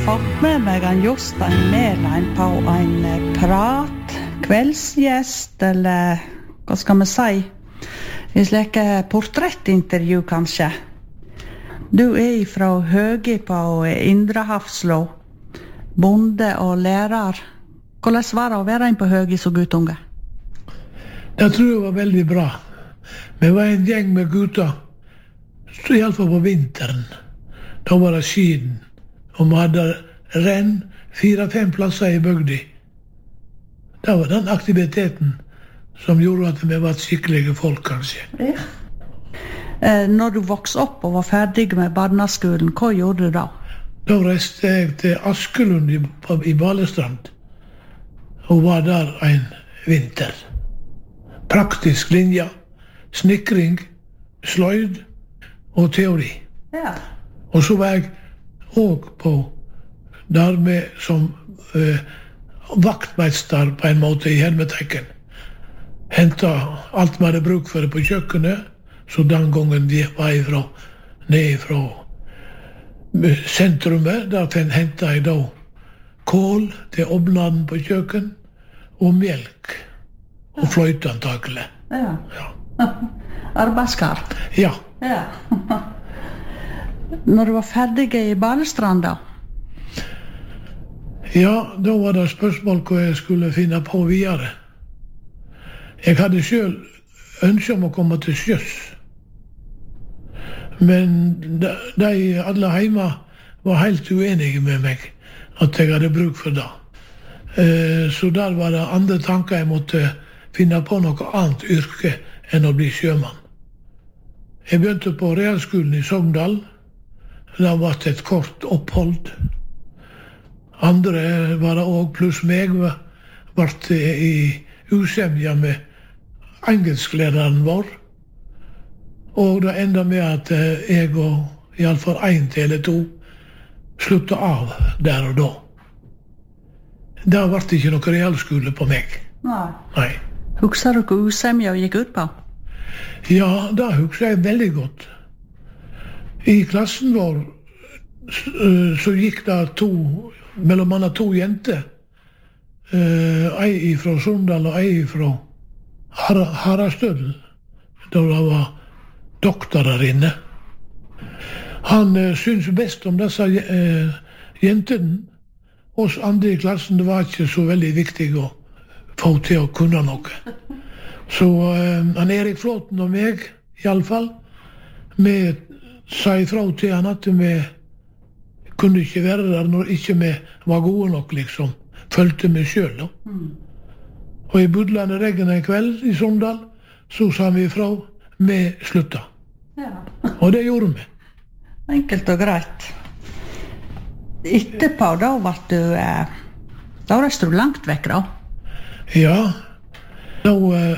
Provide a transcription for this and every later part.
fått med meg en Jostein Mæland på en prat, kveldsgjest, eller hva skal vi si, i slike portrettintervju kanskje. Du fra Høgi på Indre Hafslå, bonde og lærer. Hvordan var det å være inn på Høgi som guttunge? Jeg tror det var veldig bra. Vi var en gjeng med gutter, i alle fall på vinteren. Da var det skiden, og vi hadde renn 4-5 plasser i bygda. Det var den aktiviteten som gjorde at vi var skikkelige folk, kanskje. Ja. Når du vokste opp og var ferdig med barneskolen, hva gjorde du da? Da reiste jeg til Askelund i Balestrand, og var der en vinter. Praktisk linje, snikring, sløyd og teori. Ja. Og så var jeg også på der med som vaktmeister på en måte i Helmetekken. Hentet alt vi hadde bruk for det på kjøkkenet, så den gangen de var ned fra sentrumet, der hentet jeg da kål til ovnen på kjøkken, og melk, og fløyte antakelig. Ja. Arbeidskar. Ja. Ja. Når du var ferdig i Balestrand da? Ja, da var det spørsmål hva jeg skulle finne på videre. Jeg hadde selv ønske om å komme til sjøs. Men de alle hjemme var helt uenige med meg at jeg hadde bruk for det. Så der var det andre tanker jeg måtte finne på noe annet yrke enn å bli sjømann. Jeg begynte på realskolen i Sogndal. Det var et kort opphold. Andre var det også, pluss meg, var i usemja med engelsklæreren vår. Og det enda med at jeg og i alle fall 1 eller 2 sluttet av der og da. Det ble ikke noe realskole på meg. Nei. Husker du hva usemja gikk ut på? Ja, det husker jeg veldig godt. I klassen vår så gikk det mellom annet 2 jenter. Ei fra Sundal og ei fra Harastødel. Da det var doktorer inne. Han syntes best om disse jentene. Oss andre i klassen, det var ikke så veldig viktig å få til å kunne noe. Så han Erik Flåten og meg, i alle fall, vi sa ifra til han at vi kunne ikke være der når ikke vi var gode nok, liksom. Følte vi selv, da. Og i budlende regn en kveld i Sogndal, så sa vi ifra, vi slutta. Ja. Og det gjorde vi. Enkelt og greit. Etterpå, da reiste du langt vekk, da? Ja, da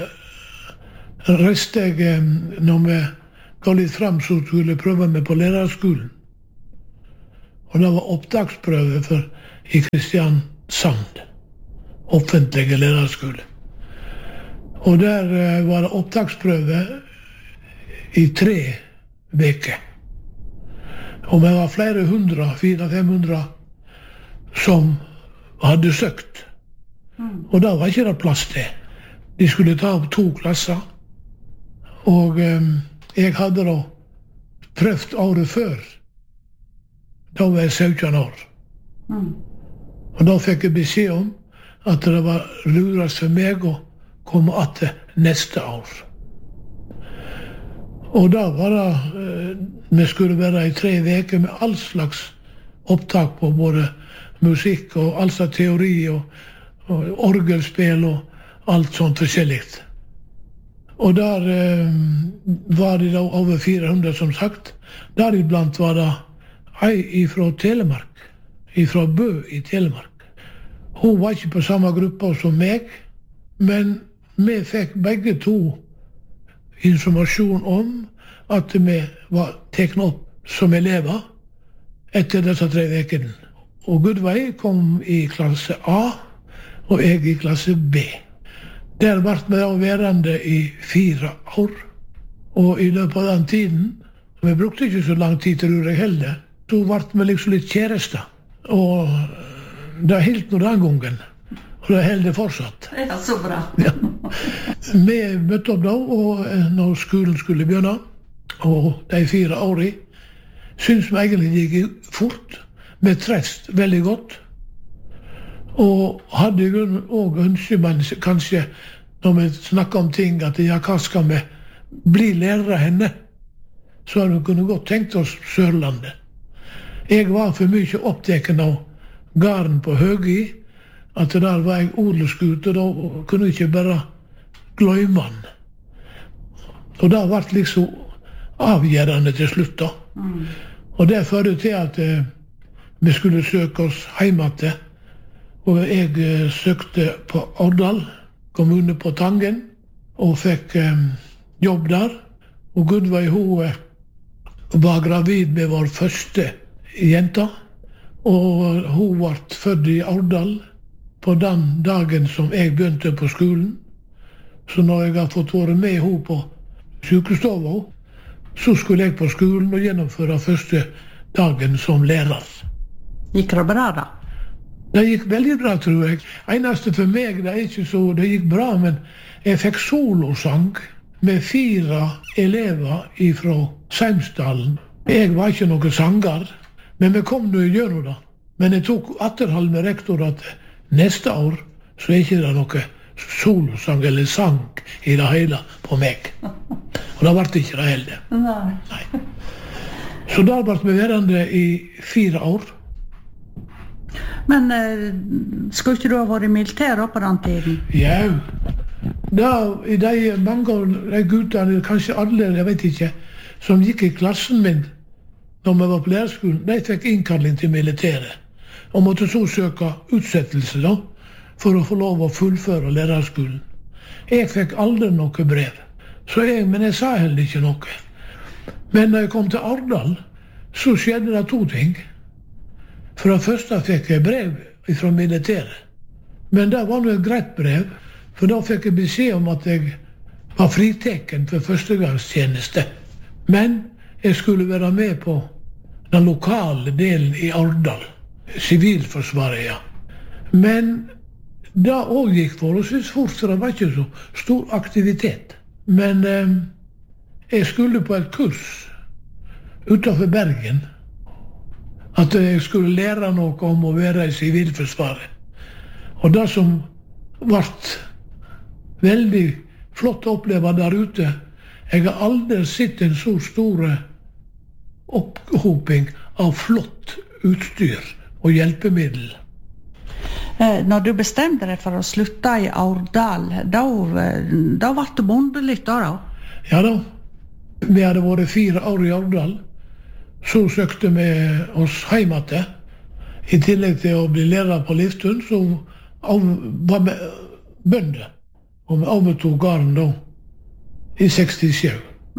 reiste jeg, når vi ga litt frem, så skulle jeg prøve meg på lærerskolen. Og det var opptaksprøve i Kristiansand, offentlige lærerskole. Og der var det opptaksprøve i 3 veker. Og vi var flere 400-500 som hadde søkt. Og da var ikke det plass til. De skulle ta opp 2 klasser. Og jeg hadde da prøvd året før. Da var jeg 17 år. Og da fikk jeg beskjed om at det var lurast for meg å komme etter neste år. Og da var det, vi skulle være i 3 veker med all slags opptak på både musikk og all slags teori og orgelspill og alt sånt forskjellig. Og der var det da over 400 som sagt. Deriblant var det ei fra Telemark, fra Bø i Telemark. Hun var ikke på samme gruppe som meg, men vi fikk begge 2 informasjon om at vi var teknet opp som elever etter disse 3 vekene. Og Gudvei kom i klasse A, og jeg i klasse B. Der ble vi da værende i 4 år. Og i løpet av den tiden, vi brukte ikke så lang tid, tror jeg heller, så ble vi liksom litt kjærester. Og det helt nå den gangen. Og det holder fortsatt. Ja, så bra. Ja. Vi møtte opp da, og når skolen skulle begynne, og de 4 årene, synes vi egentlig det gikk fort. Vi trefst veldig godt. Og hadde også ønsket, men kanskje når vi snakker om ting, at ja, hva skal vi bli lærere henne? Så hadde vi kunne godt tenkt oss Sørlandet. Jeg var for mye opptatt av gården på Høgi, at der var jeg odelsgutt, og da kunne jeg ikke bare glemme han. Og det ble liksom avgjørende til slutt da. Og det førte til at vi skulle søke oss hjemme til. Og jeg søkte på Årdal kommune på Tangen, og fikk jobb der. Og Gudveig, hun var gravid med vår første jenta, og hun ble født i Årdal på den dagen som jeg begynte på skolen. Så når jeg har fått være med henne på sykestova, så skulle jeg på skolen og gjennomføre første dagen som lærer. Gikk det bra da? Det gikk veldig bra, tror jeg. Eneste for meg, det er ikke så det gikk bra, men jeg fikk solosang med 4 elever fra Seimsdalen. Jeg var ikke noen sanger, men vi kom nå gjennom det. Men jeg tok atterhold med rektor at neste år så er ikke det noe solosang eller sang i det hele på meg. Og det ble ikke det heller. Nei. Så der ble vi værende i 4 år. Men skulle ikke du ha vært i militær på den tiden? Ja, i de mange av de guttene, kanskje alle, jeg vet ikke, som gikk i klassen min når vi var på lærerskolen, de fikk innkalling til militæret. Og måtte så søke utsettelse da, for å få lov å fullføre lærerskolen. Jeg fikk aldri noe brev, men jeg sa heller ikke noe. Men når jeg kom til Årdal, så skjedde det 2 ting. For det første fikk jeg brev fra militæret. Men det var et greit brev, for da fikk jeg beskjed om at jeg var friteken for førstegangstjeneste. Men jeg skulle være med på den lokale delen i Årdal. Sivilforsvaret, ja. Men det også gikk forholdsvis fort, for det var ikke så stor aktivitet. Men jeg skulle på et kurs utenfor Bergen, at jeg skulle lære noe om å være i Sivilforsvaret. Og det som ble veldig flott å oppleve der ute, jeg har aldri sett en så stor opphoping av flott utstyr og hjelpemiddel. Når du bestemte deg for å slutte i Årdal, da ble det bonde litt da? Ja da. Vi hadde vært 4 år i Årdal. Så søkte vi oss hjemme til. I tillegg til å bli lærer på Liftun, så var vi bønder. Og vi overtog gården da, i 67.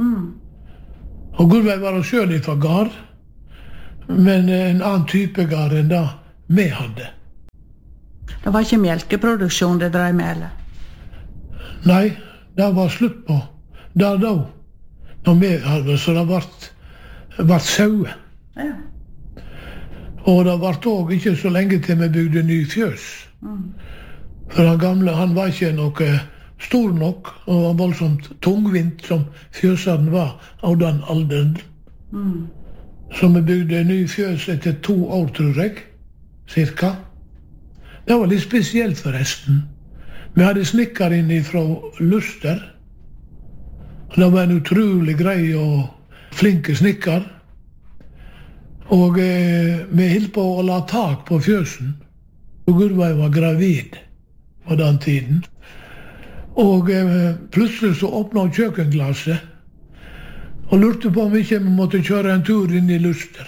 Og Gudveig var selv fra gård, men en annen type gård enn det vi hadde. Det var ikke melkeproduksjon det drev med, eller? Nei, det var slutt på. Da, når vi hadde, så det ble sauer. Ja. Og det ble også ikke så lenge til vi bygde ny fjøs. For han gamle, han var ikke noe stor nok, og var voldsomt tungvint som fjøsene var av den alderen. Så vi bygde ny fjøs etter 2 år, tror jeg, cirka. Det var litt spesielt forresten. Vi hadde snikker inn fra Luster. Det var en utrolig grei og flinke snikker. Og vi holdt på å la tak på fjøsen. Og Gudveig var gravid på den tiden. Og plutselig så åpnet hun kjøkkenglasset og lurte på om ikke vi måtte kjøre en tur inn i Luster.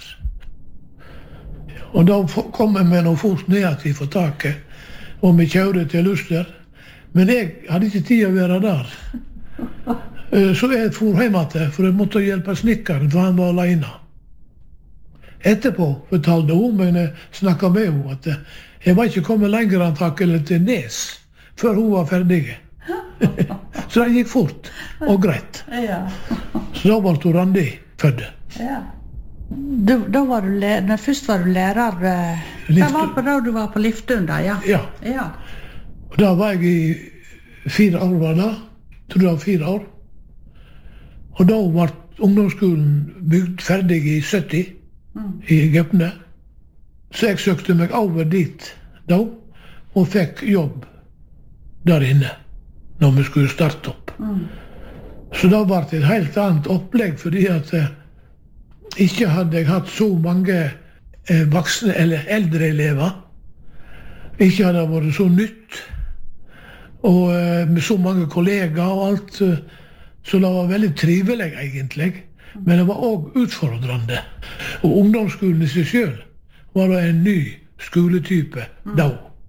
Og da kom jeg med noe fort ned til for taket, og vi kjørte til Luster. Men jeg hadde ikke tid å være der. Så jeg for hjemme til, for jeg måtte hjelpe snikkeren, for han var alene. Etterpå fortalte hun, men jeg snakket med henne, at jeg var ikke kommet lenger antakelig til Nes, før hun var ferdig. Så det gikk fort og greit. Ja. Så da ble hun Randi født. Ja. Da var du først var du lærer. Det var på da du var på Liftun da, ja. Ja. Og da var jeg i 4 år, var det. Tror det var 4 år. Og da var ungdomsskolen bygd ferdig i 70 i Gøpne. Så jeg søkte meg over dit da, og fikk jobb der inne, når vi skulle starte opp. Så da var det et helt annet opplegg, fordi at ikke hadde jeg hatt så mange voksne eller eldre elever. Ikke hadde det vært så nytt, og med så mange kollegaer og alt, så det var veldig trivelig egentlig, men det var også utfordrende. Og ungdomsskolen i seg selv var det en ny skoletype da.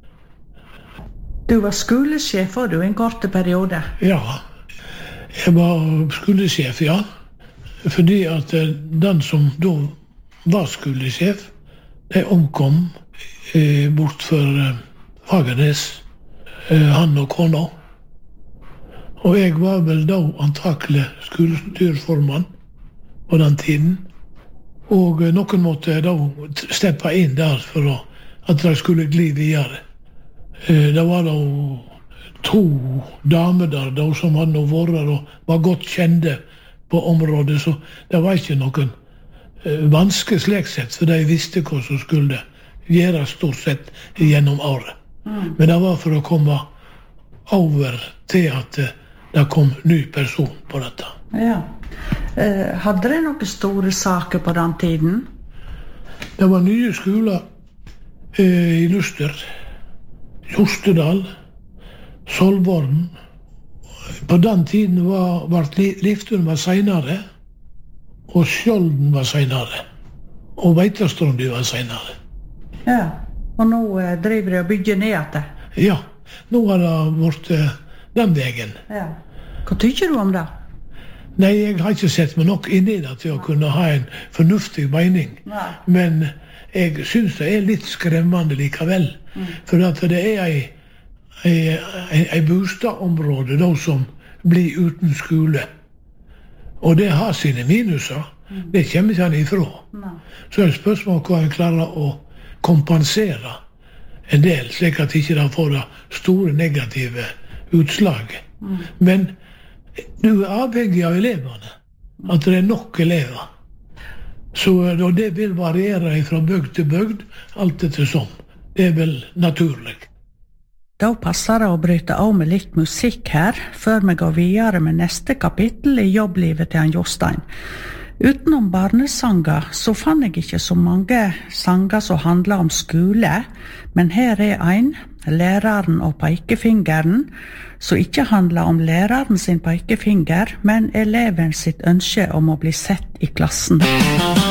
Du var skolesjef for en kort periode? Ja, jeg var skolesjef, ja. Fordi at den som da var skolesjef, de omkom bort for Fagernes, han og kona. Og jeg var vel da antakelig skolestyrformann på den tiden. Og noen måtte da steppe inn der for at de skulle gli videre. Det var da 2 damer der da, som hadde vært og var godt kjente på området, så det var ikke noen vanske slik sett, for de visste hva som skulle gjøres stort sett gjennom året. Men det var for å komme over til at det kom ny person på dette. Ja. Hadde det noen store saker på den tiden? Det var nye skoler i Luster, Jostedal, Solvorn. På den tiden var Liftun var senere, og Skjolden var senere, og Veitastrandi var senere. Ja, og nå driver de og bygger ned etter? Ja, nå har det vært den veien. Ja. Hva tykker du om det? Nei, jeg har ikke sett meg nok inn i det til å kunne ha en fornuftig mening. Nei. Men jeg synes det er litt skremmende likevel, for at det er en bostadområde da som blir uten skole. Og det har sine minuser. Det kommer ikke han ifra. Så er det spørsmål hva han klarer å kompensere en del, slik at ikke de får det store negative utslag. Men du er avhengig av elevene, at det er nok elever. Så det vil variere fra bygd til bygd, alt etter som. Det er vel naturlig. Da passer det å bryte av med litt musikk her, før vi går videre med neste kapittel i jobblivet til han Jostein. Utenom barnesanger så fann jeg ikke så mange sanger som handler om skole, men her er en, læreren og pekefingeren, som ikke handler om læreren sin pekefinger, men eleven sitt ønske om å bli sett i klassen.